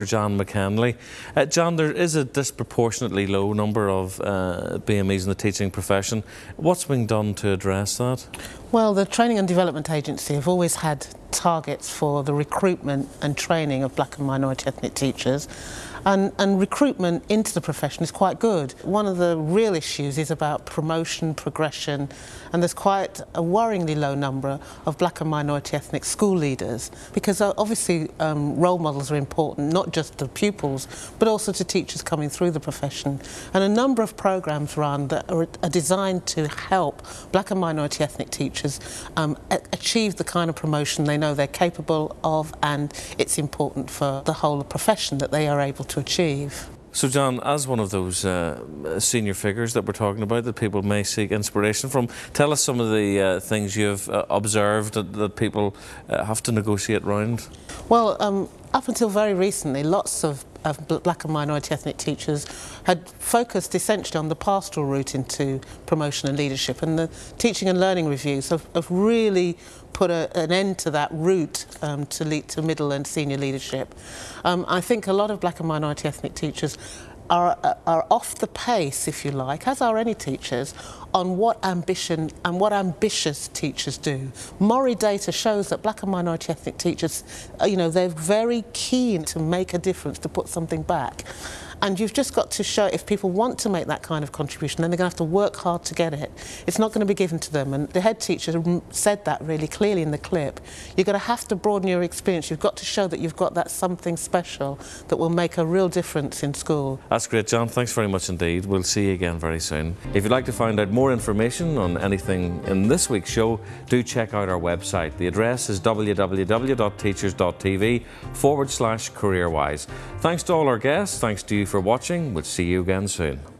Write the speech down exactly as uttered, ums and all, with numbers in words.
John McKenley. Uh, John, there is a disproportionately low number of uh, B M Es in the teaching profession. What's being done to address that? Well, the Training and Development Agency have always had targets for the recruitment and training of black and minority ethnic teachers. And, and recruitment into the profession is quite good. One of the real issues is about promotion, progression, and there's quite a worryingly low number of black and minority ethnic school leaders, because uh, obviously um, role models are important, not just to pupils, but also to teachers coming through the profession. And a number of programs run that are, are designed to help black and minority ethnic teachers um, achieve the kind of promotion they know they're capable of, and it's important for the whole profession that they are able to to achieve. So John, as one of those uh, senior figures that we're talking about that people may seek inspiration from, tell us some of the uh, things you've uh, observed that, that people uh, have to negotiate round. Well, um, up until very recently, lots of of black and minority ethnic teachers had focused essentially on the pastoral route into promotion and leadership, and the teaching and learning reviews have, have really put a, an end to that route um, to lead to middle and senior leadership. Um, I think a lot of black and minority ethnic teachers Are, are off the pace, if you like, as are any teachers, on what ambition and what ambitious teachers do. Mori data shows that black and minority ethnic teachers, you know, they're very keen to make a difference, to put something back. And you've just got to show, if people want to make that kind of contribution, then they're going to have to work hard to get it. It's not going to be given to them. And the head teacher said that really clearly in the clip. You're going to have to broaden your experience. You've got to show that you've got that something special that will make a real difference in school. That's great, John. Thanks very much indeed. We'll see you again very soon. If you'd like to find out more information on anything in this week's show, do check out our website. The address is w w w dot teachers dot t v forward slash careerwise. Thanks to all our guests. Thanks to you for watching. We'll see you again soon.